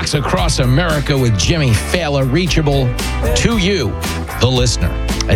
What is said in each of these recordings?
Fox Across America with Jimmy Fallon, reachable to you, the listener, at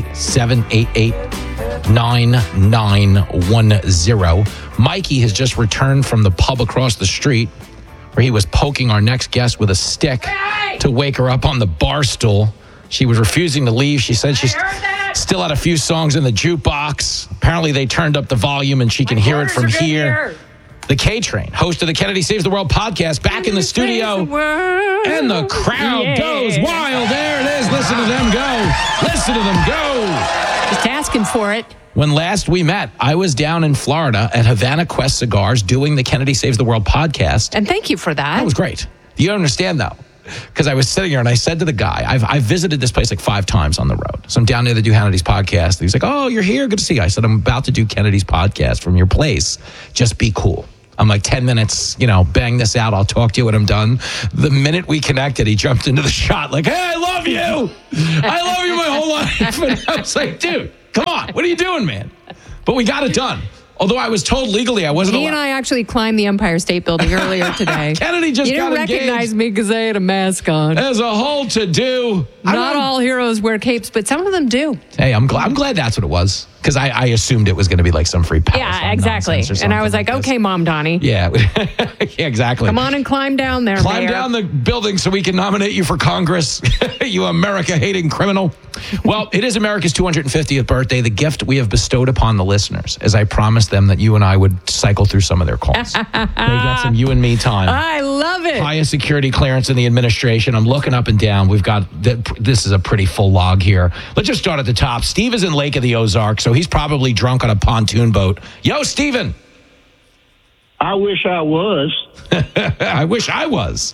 888-788-9910. Mikey has just returned from the pub across the street where he was poking our next guest with a stick to wake her up on the bar stool. She was refusing to leave. She said she still had a few songs in the jukebox. Apparently, they turned up the volume and she can hear it from here. The K-Train, host of the Kennedy Saves the World podcast, back in the studio. And the crowd goes wild. There it is. Listen to them go. Listen to them go. Just asking for it. When last we met, I was down in Florida at Havana Quest Cigars doing the Kennedy Saves the World podcast. And thank you for that. That was great. You understand, though, because I was sitting here and I said to the guy, I've visited this place like 5 times on the road. So I'm down there to do Kennedy's podcast. And he's like, oh, you're here? Good to see you. I said, I'm about to do Kennedy's podcast from your place. Just be cool. I'm like 10 minutes, bang this out. I'll talk to you when I'm done. The minute we connected, he jumped into the shot like, hey, I love you. I love you my whole life. And I was like, dude, come on. What are you doing, man? But we got it done. Although I was told legally I wasn't allowed. He and I actually climbed the Empire State Building earlier today. Kennedy just got engaged. You didn't recognize me because I had a mask on. There's a whole to-do. Not all heroes wear capes, but some of them do. Hey, I'm glad that's what it was. Because I assumed it was going to be like some free power. Yeah, exactly. And I was like, okay, Mom Donnie. Yeah. Yeah, exactly. Come on and climb down there, Climb Mayor. down the building so we can nominate you for Congress, you America-hating criminal. Well, it is America's 250th birthday, the gift we have bestowed upon the listeners, as I promised them that you and I would cycle through some of their calls. They got some you and me time. I love it. Highest security clearance in the administration. I'm looking up and down. We've got, this is a pretty full log here. Let's just start at the top. Steve is in Lake of the Ozarks, so he's probably drunk on a pontoon boat. Yo, Steven. I wish I was. I wish I was.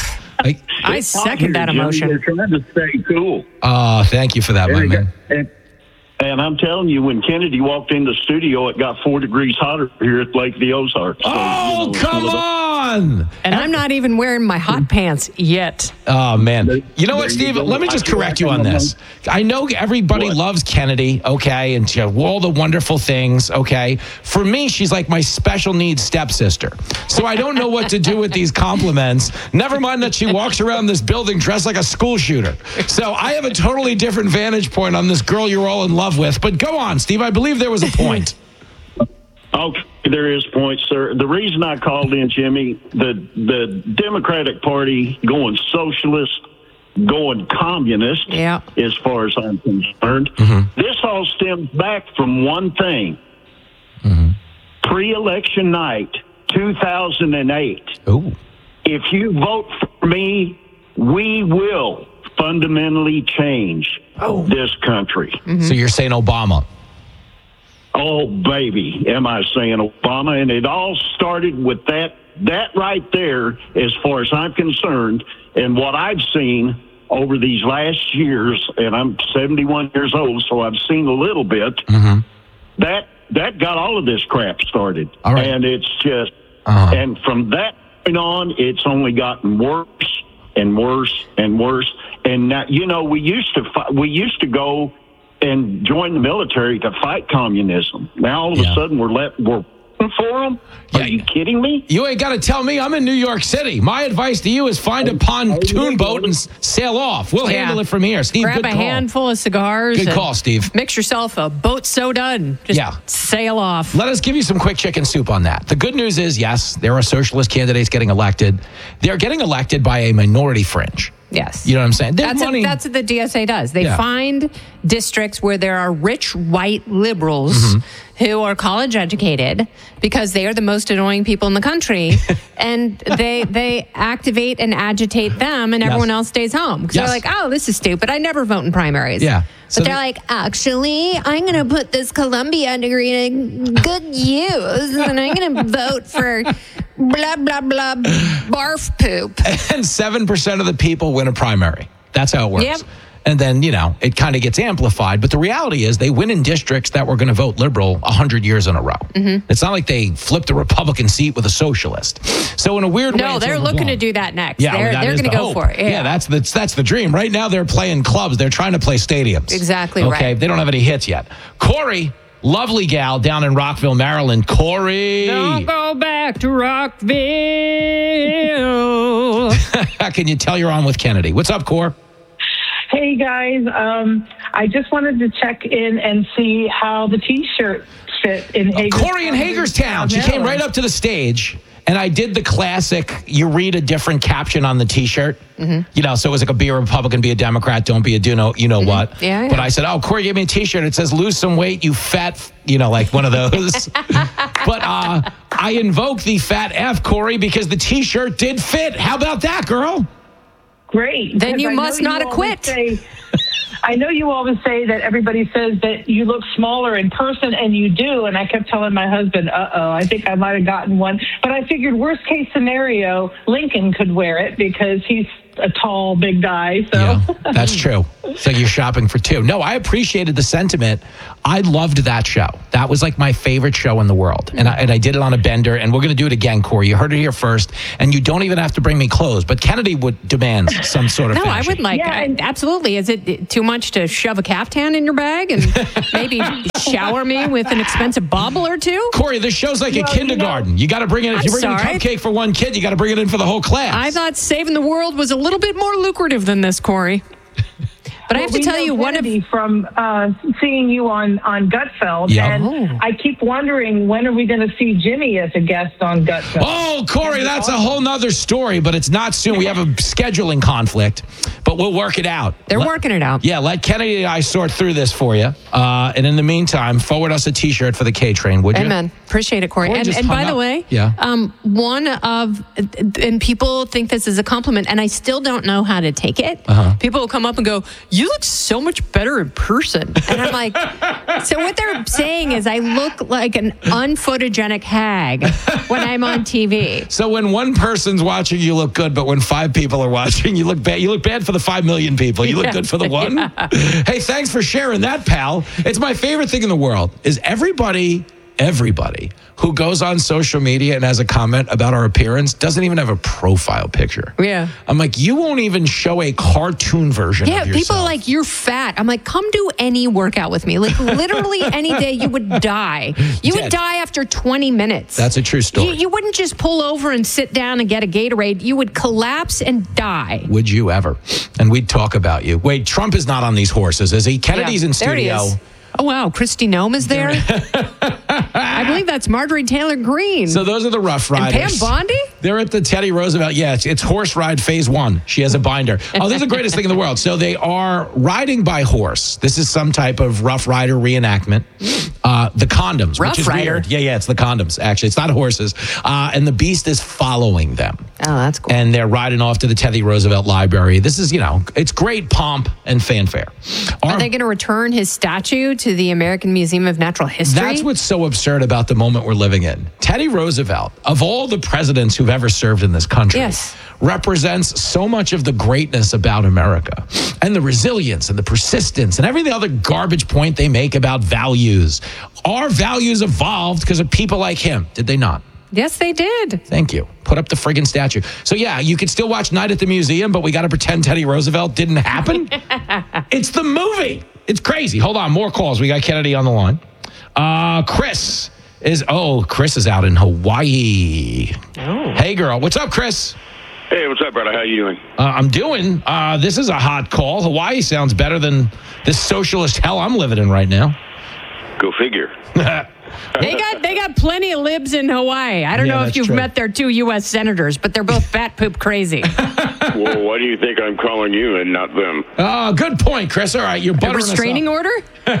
I second that emotion. They're trying to stay cool. Thank you for that, my man. And I'm telling you, when Kennedy walked in the studio, it got 4 degrees hotter here at Lake of the Ozarks. So, come on! And I'm not even wearing my hot pants yet. Oh, man. You know what, Steve? Let me just correct you on this. I know everybody loves Kennedy, okay, and all the wonderful things, okay? For me, she's like my special needs stepsister. So I don't know what to do with these compliments. Never mind that she walks around this building dressed like a school shooter. So I have a totally different vantage point on this girl you're all in love with. But go on, Steve. I believe there was a point. Okay, there is a point, sir. The reason I called in, Jimmy, the Democratic Party going socialist, going communist, as far as I'm concerned, this all stems back from one thing. Pre-election night, 2008. Ooh. If you vote for me, we will fundamentally change this country. So you're saying Obama? Oh, baby, am I saying Obama? And it all started with that right there, as far as I'm concerned, and what I've seen over these last years, and I'm 71 years old, so I've seen a little bit, that got all of this crap started. All right. And it's just, and from that point on, it's only gotten worse and worse and worse. And now, we used to go and join the military to fight communism. Now all of a sudden we're for them? Are you kidding me? You ain't got to tell me. I'm in New York City. My advice to you is find a pontoon boat and sail off. We'll handle it from here. Steve, grab good a call. handful of cigars. Good call, Steve. Mix yourself a boat soda and just sail off. Let us give you some quick chicken soup on that. The good news is, yes, there are socialist candidates getting elected. They're getting elected by a minority fringe. Yes. You know what I'm saying? That's what the DSA does. They find districts where there are rich white liberals who are college educated because they are the most annoying people in the country, and they activate and agitate them, and everyone else stays home. Because they're like, oh, this is stupid. I never vote in primaries. Yeah. But they're like, actually, I'm going to put this Columbia degree in good use, and I'm going to vote for blah, blah, blah, barf poop. And 7% of the people win a primary. That's how it works. Yep. And then, it kind of gets amplified. But the reality is they win in districts that were going to vote liberal 100 years in a row. It's not like they flipped a Republican seat with a socialist. So in a weird way, no, they're looking to do that next. Yeah, they're going to go for it. Yeah, that's the dream. Right now, they're playing clubs. They're trying to play stadiums. Exactly right. Okay, they don't have any hits yet. Corey, lovely gal down in Rockville, Maryland. Corey. Don't go back to Rockville. Can you tell you're on with Kennedy? What's up, Cor? Hey, guys. I just wanted to check in and see how the T-shirt fit in Hagerstown. Corey in Hagerstown. She came right up to the stage, and I did the classic, you read a different caption on the T-shirt. Mm-hmm. You know, so it was like a be a Republican, be a Democrat, don't be a what. Yeah. But I said, Corey gave me a T-shirt. It says, lose some weight, you fat, like one of those. But I invoke the fat F, Corey, because the T-shirt did fit. How about that, girl? Great. Then you must not acquit. I know you always say that everybody says that you look smaller in person, and you do. And I kept telling my husband, I think I might have gotten one. But I figured worst case scenario, Lincoln could wear it because he's a tall, big guy. So yeah, that's true. So you're shopping for two. No, I appreciated the sentiment. I loved that show. That was like my favorite show in the world. And I did it on a bender, and we're going to do it again, Corey. You heard it here first, and you don't even have to bring me clothes. But Kennedy would demand some sort of No, fashion. I would like, absolutely. Is it too much to shove a caftan in your bag and maybe shower me with an expensive bauble or two? Corey, this show's like a kindergarten. You got to bring it. If you bring in a cupcake for one kid, you got to bring it in for the whole class. I thought saving the world was a little bit more lucrative than this, Corey. But I have to tell you, one of from seeing you on Gutfeld, and I keep wondering, when are we going to see Jimmy as a guest on Gutfeld? Oh, Corey, that's a whole nother story, but it's not soon. We have a scheduling conflict, but we'll work it out. They're working it out. Yeah, let Kennedy and I sort through this for you. And in the meantime, forward us a T-shirt for the K-Train, would you? Amen. Appreciate it, Corey. And by the way, and people think this is a compliment, and I still don't know how to take it. People will come up and go, you look so much better in person. And I'm like, so what they're saying is I look like an unphotogenic hag when I'm on TV. So when one person's watching, you look good, but when 5 people are watching, you look bad. You look bad for the 5 million people. You look good for the one. Yeah. Hey, thanks for sharing that, pal. It's my favorite thing in the world is everybody who goes on social media and has a comment about our appearance doesn't even have a profile picture. Yeah. I'm like, you won't even show a cartoon version of yourself. Yeah, people are like, you're fat. I'm like, come do any workout with me. Like, literally any day you would die. You would die after 20 minutes. That's a true story. You wouldn't just pull over and sit down and get a Gatorade. You would collapse and die. Would you ever? And we'd talk about you. Wait, Trump is not on these horses, is he? Kennedy's in studio. There he is. Oh, wow. Kristi Noem is there. I believe that's Marjorie Taylor Greene. So those are the Rough Riders. And Pam Bondi? They're at the Teddy Roosevelt. Yeah, it's horse ride phase 1. She has a binder. Oh, this is the greatest thing in the world. So they are riding by horse. This is some type of Rough Rider reenactment. The condoms, Rough which is Rider. weird. Yeah, it's the condoms, actually. It's not horses. And the beast is following them. Oh, that's cool. And they're riding off to the Teddy Roosevelt Library. This is, it's great pomp and fanfare. Are they going to return his statue to the American Museum of Natural History? That's what's so absurd about the moment we're living in. Teddy Roosevelt, of all the presidents who've ever served in this country, represents so much of the greatness about America and the resilience and the persistence and every other garbage point they make about values. Our values evolved because of people like him, did they not? Yes, they did. Thank you. Put up the friggin' statue. So, yeah, you could still watch Night at the Museum, but we got to pretend Teddy Roosevelt didn't happen? It's the movie. It's crazy. Hold on. More calls. We got Kennedy on the line. Chris is out in Hawaii. Oh. Hey, girl. What's up, Chris? Hey, what's up, brother? How you doing? I'm doing. This is a hot call. Hawaii sounds better than this socialist hell I'm living in right now. Go figure. They got plenty of libs in Hawaii. I don't know if you've met their 2 U.S. senators, but they're both bat poop crazy. Well, why do you think I'm calling you and not them? Oh, good point, Chris. All right, you're buttering us up. A restraining order?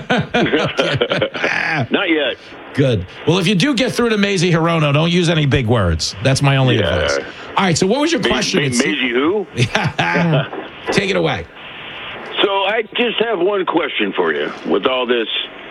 Not yet. Good. Well, if you do get through to Mazie Hirono, don't use any big words. That's my only advice. All right, so what was your question? Mazie who? Take it away. So I just have one question for you. With all this,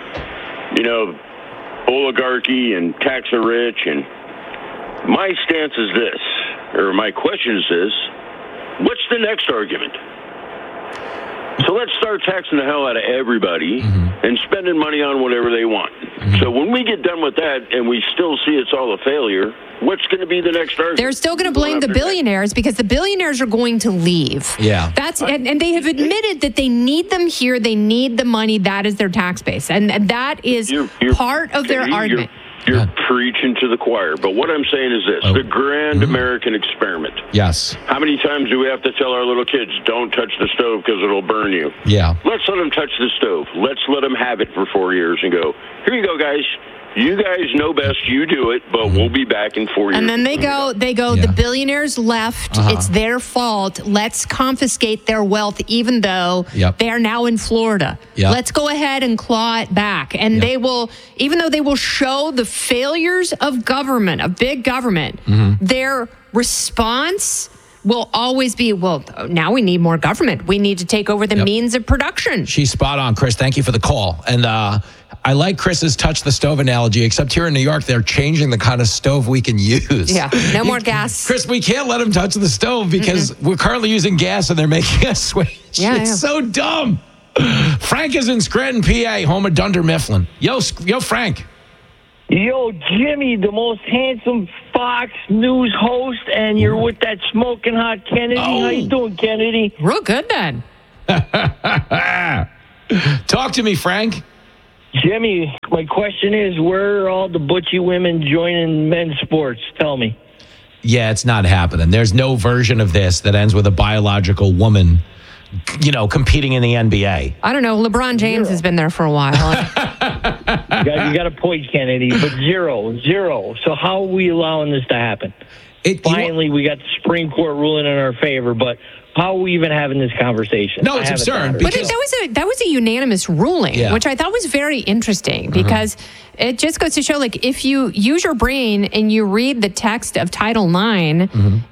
oligarchy and tax the rich, and my stance is this, or my question is this: what's the next argument? So let's start taxing the hell out of everybody and spending money on whatever they want. So when we get done with that and we still see it's all a failure, what's going to be the next argument? They're still going to blame the billionaires because the billionaires are going to leave. Yeah. And they have admitted that they need them here. They need the money. That is their tax base. And that is part of their argument. You're preaching to the choir. But what I'm saying is this, the grand American experiment. Yes. How many times do we have to tell our little kids, don't touch the stove because it'll burn you? Yeah. Let's let them touch the stove. Let's let them have it for 4 years and go, here you go, guys. You guys know best. You do it, but we'll be back in 4 years. And then they go, the billionaires left. It's their fault. Let's confiscate their wealth, even though they are now in Florida. Let's go ahead and claw it back. And they will, even though they will show the failures of government, of big government, their response will always be, well, now we need more government. We need to take over the means of production. She's spot on, Chris. Thank you for the call. And I like Chris's touch the stove analogy, except here in New York, they're changing the kind of stove we can use. Yeah, no more gas. Chris, we can't let them touch the stove because we're currently using gas and they're making us switch. It's so dumb. Frank is in Scranton, PA, home of Dunder Mifflin. Yo, Frank. Yo, Jimmy, the most handsome Fox News host, and you're with that smoking hot Kennedy. How you doing, Kennedy? Real good, then. Talk to me, Frank. Jimmy, my question is, where are all the butchy women joining men's sports? Tell me. Yeah, it's not happening. There's no version of this that ends with a biological woman, competing in the NBA. I don't know. LeBron James has been there for a while. You got a point, Kennedy, but zero. So how are we allowing this to happen? Finally, we got the Supreme Court ruling in our favor, but how are we even having this conversation? No, it's absurd. But that was a unanimous ruling, which I thought was very interesting because it just goes to show, if you use your brain and you read the text of Title IX,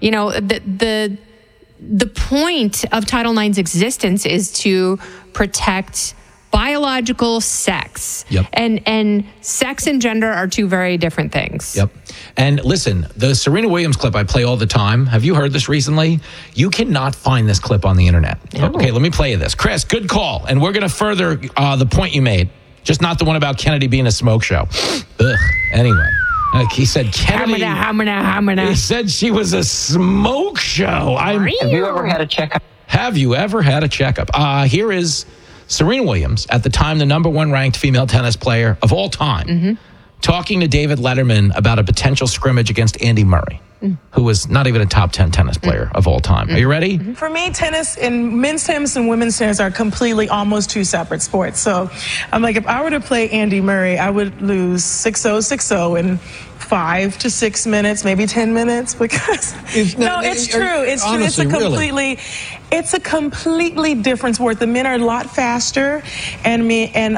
the point of Title IX's existence is to protect biological sex. And sex and gender are two very different things. And listen, the Serena Williams clip I play all the time. Have you heard this recently? You cannot find this clip on the internet. Okay, let me play you this. Chris, good call. And we're going to further the point you made. Just not the one about Kennedy being a smoke show. Anyway. He said Kennedy. He said she was a smoke show. Have you ever had a checkup? Have you ever had a checkup? Here is Serena Williams, at the time the number one ranked female tennis player of all time, talking to David Letterman about a potential scrimmage against Andy Murray, who was not even a top 10 tennis player of all time. Are you ready? For me, tennis and men's tennis and women's tennis are completely almost two separate sports. So I'm like, if I were to play Andy Murray, I would lose 6-0, 6-0 in 5 to 6 minutes, maybe 10 minutes, because it's true. It's honestly, true. It's a completely different sport. The men are a lot faster, and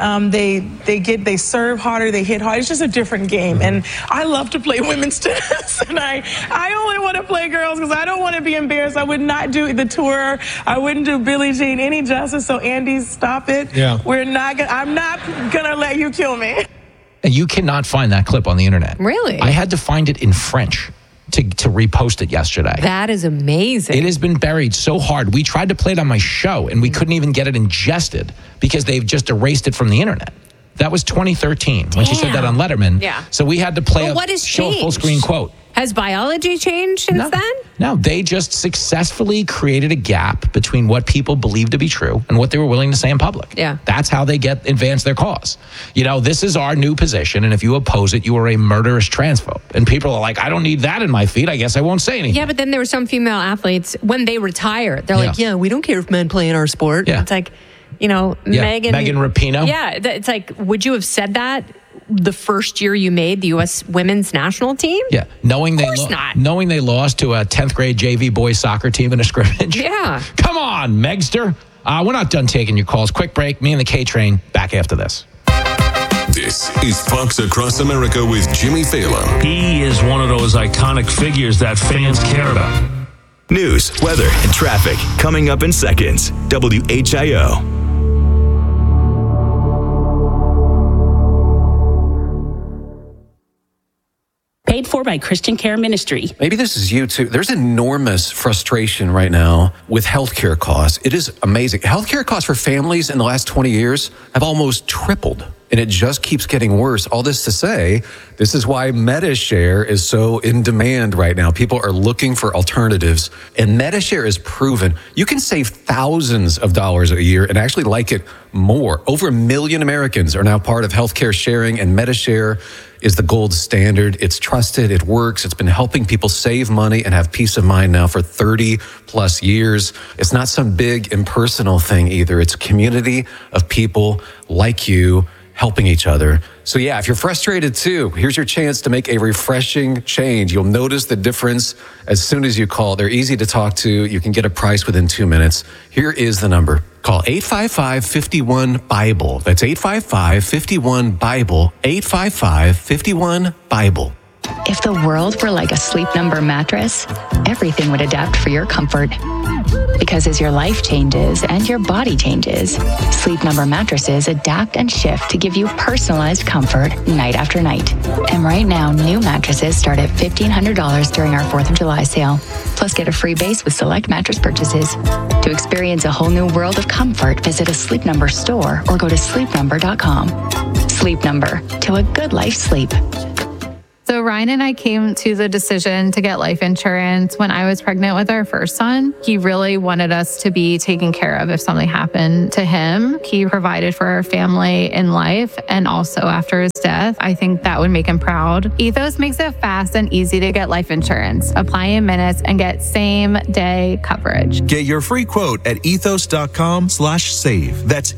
they serve harder, they hit harder. It's just a different game, and I love to play women's tennis, and I only want to play girls because I don't want to be embarrassed. I would not do the tour. I wouldn't do Billie Jean any justice. So Andy, stop it. I'm not gonna let you kill me. And you cannot find that clip on the internet. Really? I had to find it in French to repost it yesterday. That is amazing. It has been buried so hard. We tried to play it on my show, and we couldn't even get it ingested because they've just erased it from the internet. That was 2013 when she said that on Letterman. So we had to play a full screen quote. Has biology changed since then? No, they just successfully created a gap between what people believe to be true and what they were willing to say in public. That's how they advance their cause. This is our new position, and if you oppose it, you are a murderous transphobe. And people are like, I don't need that in my feed. I guess I won't say anything. Yeah, but then there were some female athletes, when they retire, they're like, we don't care if men play in our sport. It's like, Megan Rapinoe. Yeah, it's like, would you have said that the first year you made the U.S. women's national team? Yeah, knowing they lost to a 10th grade JV boys soccer team in a scrimmage. Yeah. Come on, Megster. We're not done taking your calls. Quick break. Me and the K-Train back after this. This is Fox Across America with Jimmy Fallon. He is one of those iconic figures that fans care about. News, weather, and traffic coming up in seconds. WHIO. Paid for by Christian Care Ministry. Maybe this is you too. There's enormous frustration right now with healthcare costs. It is amazing. Healthcare costs for families in the last 20 years have almost tripled. and it just keeps getting worse. All this to say, this is why MediShare is so in demand right now. People are looking for alternatives, and MediShare is proven you can save thousands of dollars a year and actually like it more. Over 1 million Americans are now part of healthcare sharing, and MediShare is the gold standard. It's trusted. It works. It's been helping people save money and have peace of mind now for 30 plus years. It's not some big impersonal thing either. It's a community of people like you helping each other. So yeah, if you're frustrated too, here's your chance to make a refreshing change. You'll notice the difference as soon as you call. They're easy to talk to. You can get a price within 2 minutes. Here is the number. Call 855-51-BIBLE. That's 855-51-BIBLE. 855-51-BIBLE. If the world were like a Sleep Number mattress, everything would adapt for your comfort. Because as your life changes and your body changes, Sleep Number mattresses adapt and shift to give you personalized comfort night after night. And right now, new mattresses start at $1,500 during our 4th of July sale. Plus, get a free base with select mattress purchases. To experience a whole new world of comfort, visit a Sleep Number store or go to sleepnumber.com. Sleep Number, to a good life sleep. So Ryan and I came to the decision to get life insurance when I was pregnant with our first son. He really wanted us to be taken care of if something happened to him. He provided for our family in life and also after his death. I think that would make him proud. Ethos makes it fast and easy to get life insurance. Apply in minutes and get same-day coverage. Get your free quote at ethos.com/save. That's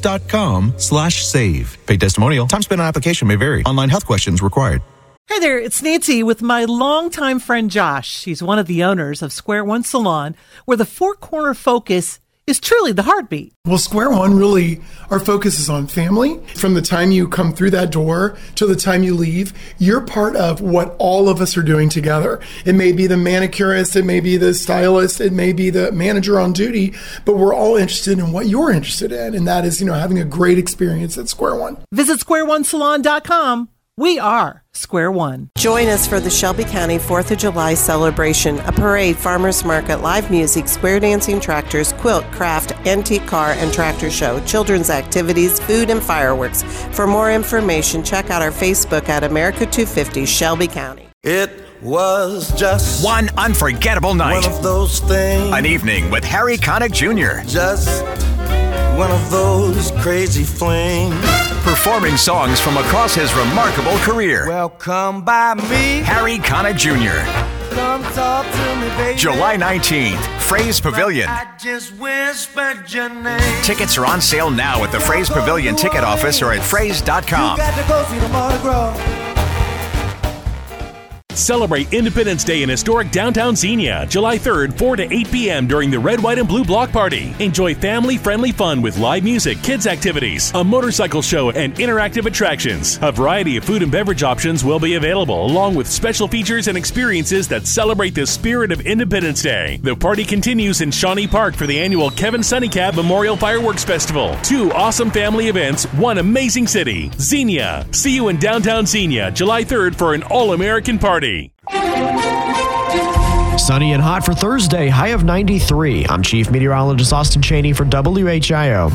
ethos.com/save. Paid testimonial. Time spent on application may vary. Online health questions required. Hey there, it's Nancy with my longtime friend Josh. He's one of the owners of Square One Salon, where the four-corner focus is truly the heartbeat. Well, Square One, really, our focus is on family. From the time you come through that door to the time you leave, you're part of what all of us are doing together. It may be the manicurist, it may be the stylist, it may be the manager on duty, but we're all interested in what you're interested in, and that is, having a great experience at Square One. Visit squareonesalon.com. We are Square One. Join us for the Shelby County 4th of July celebration, a parade, farmers market, live music, square dancing tractors, quilt, craft, antique car, and tractor show, children's activities, food, and fireworks. For more information, check out our Facebook at America 250 Shelby County. It was just one unforgettable night. One of those things. An evening with Harry Connick Jr. Just one of those crazy flings. Performing songs from across his remarkable career. Well, come by me, Harry Connick Jr. Come talk to me, baby. July 19th, Fraze Pavilion. I just whispered your name. Tickets are on sale now at the Fraze Pavilion ticket office or at fraze.com. You got to go see the Mardi Gras. Celebrate Independence Day in historic downtown Xenia, July 3rd, 4 to 8 p.m. during the Red, White, and Blue Block Party. Enjoy family-friendly fun with live music, kids' activities, a motorcycle show, and interactive attractions. A variety of food and beverage options will be available, along with special features and experiences that celebrate the spirit of Independence Day. The party continues in Shawnee Park for the annual Kevin Sunnycab Memorial Fireworks Festival. 2 awesome family events, 1 amazing city. Xenia. See you in downtown Xenia, July 3rd for an all-American party. Sunny and hot for Thursday, high of 93. I'm Chief Meteorologist Austin Cheney for WHIO.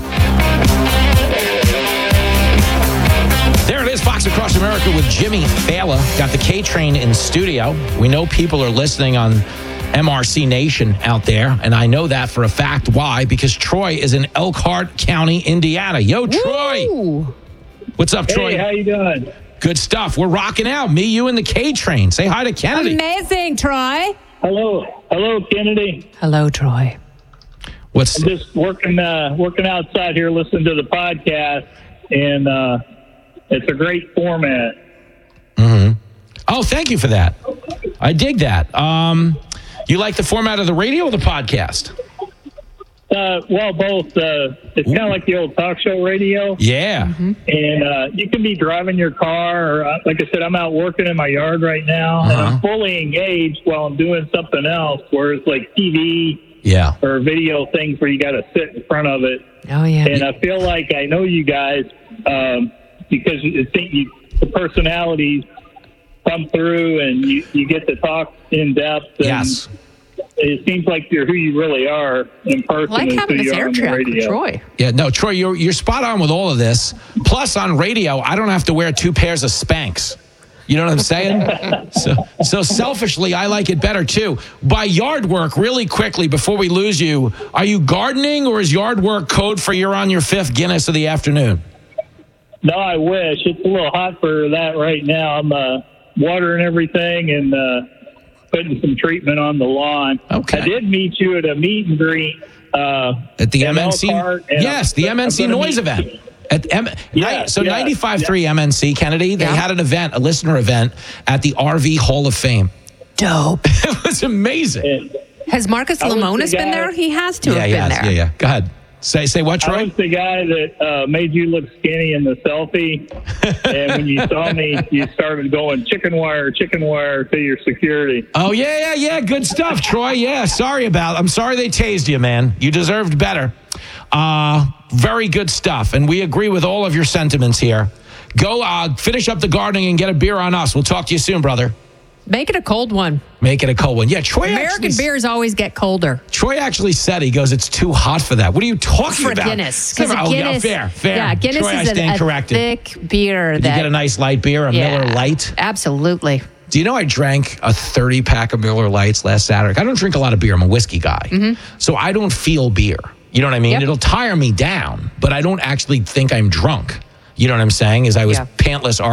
There it is, Fox Across America with Jimmy Fallon. Got the K-Train in studio. We know people are listening on MRC Nation out there, and I know that for a fact. Why? Because Troy is in Elkhart County, Indiana. Yo, Troy. Woo! What's up, Troy? Hey, how you doing? Good stuff. We're rocking out. Me, you, and the K-Train. Say hi to Kennedy. Amazing, Troy. Hello, Kennedy. Hello, Troy. I'm just working outside here, listening to the podcast, and it's a great format. Mm-hmm. Oh, thank you for that. I dig that. You like the format of the radio or the podcast? Well, both. It's kind of like the old talk show radio. Yeah. Mm-hmm. And you can be driving your car, or like I said, I'm out working in my yard right now, and I'm fully engaged while I'm doing something else, where it's like TV or video things where you got to sit in front of it. Oh, yeah. And I feel like I know you guys because I think the personalities come through and you get to talk in depth. And, yes. it seems like you're who you really are in person. I like having this air check with Troy. Yeah, no, Troy, you're spot on with all of this. Plus, on radio, I don't have to wear 2 pairs of Spanx. You know what I'm saying? So selfishly, I like it better, too. By yard work, really quickly, before we lose you, are you gardening, or is yard work code for you're on your 5th Guinness of the afternoon? No, I wish. It's a little hot for that right now. I'm watering everything and putting some treatment on the lawn. Okay. I did meet you at a meet and greet. At the MNC? Yes, the MNC Noise event. So 95.3 MNC, Kennedy, they had an event, a listener event, at the RV Hall of Fame. Dope. It was amazing. Has Marcus Lemonis been there? He has to have been there. Yeah. Go ahead. Say what, Troy? I was the guy that made you look skinny in the selfie. And when you saw me, you started going chicken wire to your security. Oh, yeah. Good stuff, Troy. Yeah, I'm sorry they tased you, man. You deserved better. Very good stuff. And we agree with all of your sentiments here. Go finish up the gardening and get a beer on us. We'll talk to you soon, brother. Make it a cold one. Yeah, Troy. American beers always get colder. Troy actually said, he goes, it's too hot for that. What are you talking about? Guinness. Guinness. Fair. Yeah, Guinness Troy, is a thick beer. Did you get a nice light beer, Miller Lite? Absolutely. Do you know I drank a 30-pack of Miller Lights last Saturday? I don't drink a lot of beer. I'm a whiskey guy. So I don't feel beer. You know what I mean? Yep. It'll tire me down, but I don't actually think I'm drunk. You know what I'm saying? As I was pantless